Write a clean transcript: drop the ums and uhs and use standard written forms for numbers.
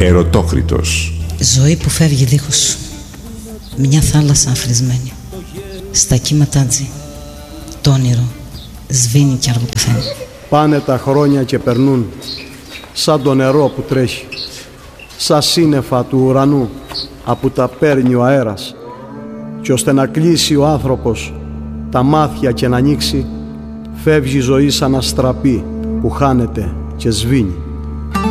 Ερωτόκριτος. Ζωή που φεύγει δίχως. Μια θάλασσα αφρισμένη. Στα κύματα άτζη. Το όνειρο σβήνει κι αργό πεθαίνει. Πάνε τα χρόνια και περνούν, σαν το νερό που τρέχει, σαν σύννεφα του ουρανού, απού τα παίρνει ο αέρας, κι ώστε να κλείσει ο άνθρωπος τα μάτια και να ανοίξει, φεύγει η ζωή σαν αστραπή που χάνεται και σβήνει.